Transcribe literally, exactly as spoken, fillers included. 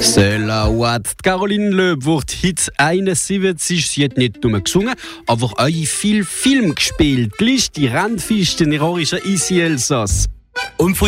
Selawat. Caroline Löb wird heute einundsiebzig. Sie hat nicht nur gesungen, aber auch viel Film gespielt. Die Liste Randfisten in Orischer Isi Elsass. Und